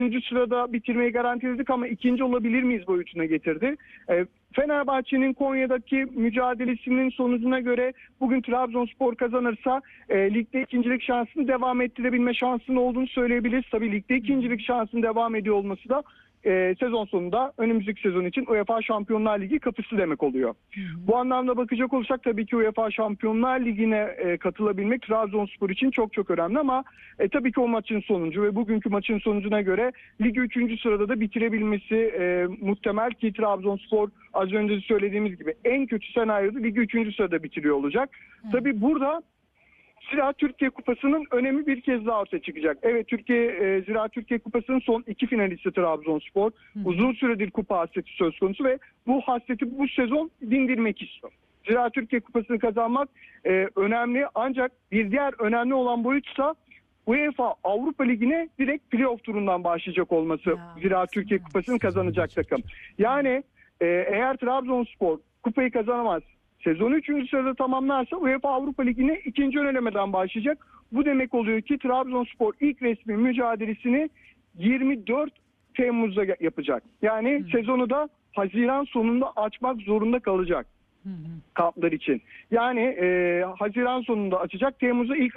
3. sırada bitirmeyi garantiledik ama ikinci olabilir miyiz boyutuna getirdi. Fenerbahçe'nin Konya'daki mücadelesinin sonucuna göre bugün Trabzonspor kazanırsa ligde ikincilik şansını devam ettirebilme şansının olduğunu söyleyebiliriz. Tabii ligde ikincilik şansının devam ediyor olması da sezon sonunda önümüzdeki sezon için UEFA Şampiyonlar Ligi kapısı demek oluyor. Bu anlamda bakacak olursak tabii ki UEFA Şampiyonlar Ligi'ne katılabilmek Trabzonspor için çok çok önemli ama tabii ki o maçın sonucu ve bugünkü maçın sonucuna göre ligi 3. sırada da bitirebilmesi muhtemel ki Trabzonspor az önce söylediğimiz gibi en kötü senaryoda ligi 3. sırada bitiriyor olacak. Tabii burada Ziraat Türkiye Kupası'nın önemi bir kez daha ortaya çıkacak. Evet, Ziraat Türkiye Kupası'nın son 2 finalisti Trabzonspor. Uzun süredir kupa hasreti söz konusu ve bu hasreti bu sezon dindirmek istiyor. Ziraat Türkiye Kupası'nı kazanmak önemli ancak bir diğer önemli olan boyutsa UEFA Avrupa Ligi'ne direkt playoff turundan başlayacak olması Ziraat Türkiye Kupası'nı kazanacak takım. Yani eğer Trabzonspor kupayı kazanamaz, sezonu 3. sırada tamamlarsa UEFA Avrupa Ligi'ne 2. elemeden başlayacak. Bu demek oluyor ki Trabzonspor ilk resmi mücadelesini 24 Temmuz'da yapacak. Yani sezonu da Haziran sonunda açmak zorunda kalacak kamplar için. Yani Haziran sonunda açacak. Temmuz'da ilk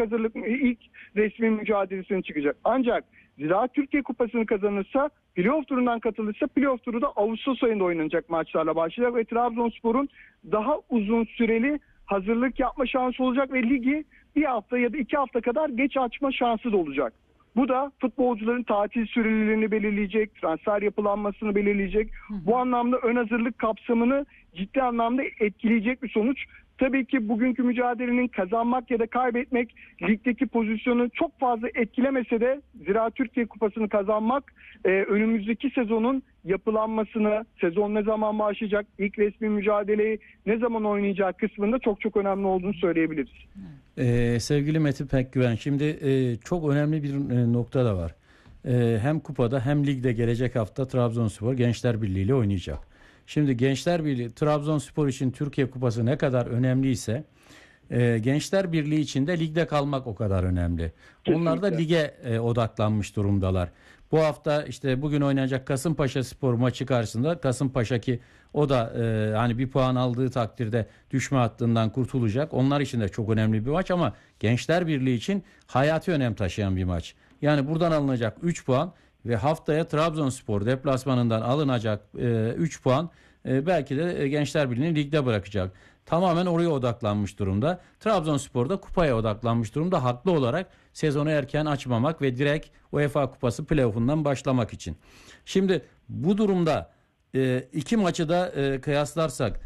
resmi mücadelesini çıkacak. Ancak Ziraat Türkiye Kupası'nı kazanırsa, playoff turundan katılırsa playoff turu da Ağustos ayında oynanacak maçlarla başlayacak ve Trabzonspor'un daha uzun süreli hazırlık yapma şansı olacak ve ligi bir hafta ya da 2 hafta kadar geç açma şansı da olacak. Bu da futbolcuların tatil sürelerini belirleyecek, transfer yapılanmasını belirleyecek. Bu anlamda ön hazırlık kapsamını ciddi anlamda etkileyecek bir sonuç. Tabii ki bugünkü mücadelenin kazanmak ya da kaybetmek ligdeki pozisyonu çok fazla etkilemese de Ziraat Türkiye Kupası'nı kazanmak önümüzdeki sezonun yapılanmasını, sezon ne zaman başlayacak, ilk resmi mücadeleyi ne zaman oynayacak kısmında çok çok önemli olduğunu söyleyebiliriz. Sevgili Metin Pekgüven, şimdi çok önemli bir nokta da var. Hem kupada hem ligde gelecek hafta Trabzonspor Gençler Birliği ile oynayacak. Şimdi Gençler Birliği, Trabzonspor için Türkiye Kupası ne kadar önemliyse Gençler Birliği için de ligde kalmak o kadar önemli. Kesinlikle. Onlar da lige odaklanmış durumdalar. Bu hafta işte bugün oynayacak Kasımpaşaspor maçı karşısında Kasımpaşa ki o da hani bir puan aldığı takdirde düşme hattından kurtulacak. Onlar için de çok önemli bir maç ama Gençler Birliği için hayati önem taşıyan bir maç. Yani buradan alınacak 3 puan ve haftaya Trabzonspor deplasmanından alınacak 3 puan belki de Gençler Birliği'ni ligde bırakacak. Tamamen oraya odaklanmış durumda. Trabzonspor da kupaya odaklanmış durumda. Haklı olarak sezonu erken açmamak ve direkt UEFA Kupası playoff'undan başlamak için. Şimdi bu durumda iki maçı da kıyaslarsak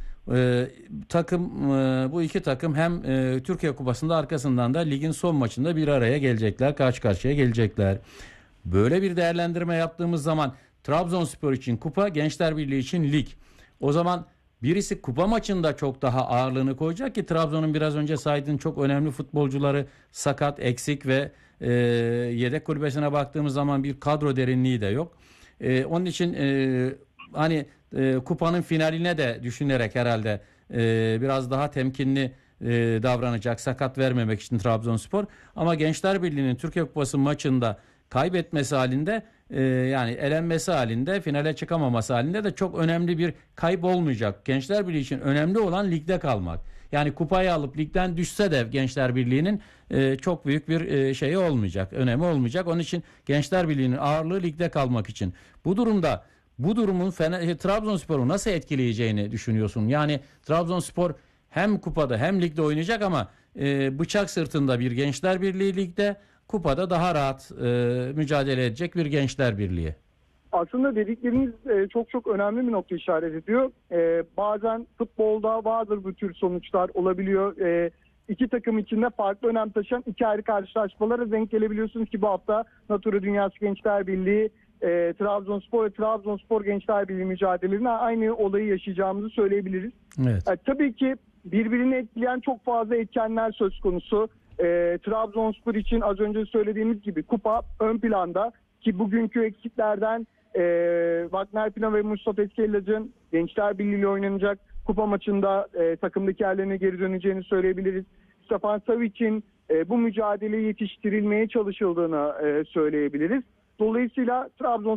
bu iki takım hem Türkiye Kupası'nda arkasından da ligin son maçında bir araya gelecekler. Karşı karşıya gelecekler. Böyle bir değerlendirme yaptığımız zaman Trabzonspor için kupa, Gençler Birliği için lig. O zaman birisi kupa maçında çok daha ağırlığını koyacak ki Trabzon'un biraz önce saydığın çok önemli futbolcuları sakat, eksik ve yedek kulübesine baktığımız zaman bir kadro derinliği de yok. Onun için kupanın finaline de düşünerek herhalde biraz daha temkinli davranacak, sakat vermemek için Trabzonspor. Ama Gençler Birliği'nin Türkiye Kupası maçında kaybetmesi halinde yani elenmesi halinde, finale çıkamaması halinde de çok önemli bir kayıp olmayacak. Gençler Birliği için önemli olan ligde kalmak. Yani kupayı alıp ligden düşse de Gençler Birliği'nin çok büyük bir şeyi olmayacak, önemi olmayacak. Onun için Gençler Birliği'nin ağırlığı ligde kalmak için. Bu durumda bu durumun Trabzonspor'u nasıl etkileyeceğini düşünüyorsun? Yani Trabzonspor hem kupada hem ligde oynayacak ama bıçak sırtında bir Gençler Birliği ligde, kupada daha rahat mücadele edecek bir Gençler Birliği. Aslında dedikleriniz çok çok önemli bir nokta işaret ediyor. Bazen futbolda bazı bu tür sonuçlar olabiliyor. İki takım içinde farklı önem taşıyan iki ayrı karşılaşmalara denk gelebiliyorsunuz ki bu hafta Natura Dünyası Gençler Birliği Trabzonspor ve Trabzonspor Gençler Birliği mücadelelerine aynı olayı yaşayacağımızı söyleyebiliriz. Evet. Tabii ki birbirini etkileyen çok fazla etkenler söz konusu. Trabzonspor için az önce söylediğimiz gibi kupa ön planda ki bugünkü eksiklerden Wagner Pina ve Mustafa Eskellac'ın Gençler Birliği ile oynanacak kupa maçında takımdaki yerlerine geri döneceğini söyleyebiliriz. Stefan Savic'in bu mücadeleye yetiştirilmeye çalışıldığını söyleyebiliriz. Dolayısıyla Trabzon